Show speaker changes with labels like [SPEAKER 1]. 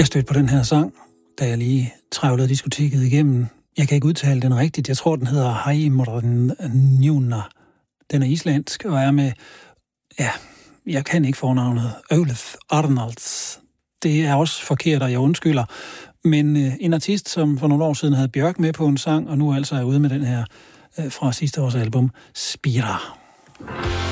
[SPEAKER 1] Jeg stødte på den her sang, da jeg lige travlede diskoteket igennem. Jeg kan ikke udtale den rigtigt. Jeg tror, den hedder Heimorðnjúna. Den er islandsk og er med, ja, jeg kan ikke fornavnet, Ólöf Arnalds. Det er også forkert, og jeg undskylder. Men en artist, som for nogle år siden havde Bjørk med på en sang, og nu altså er ude med den her fra sidste års album, Spira.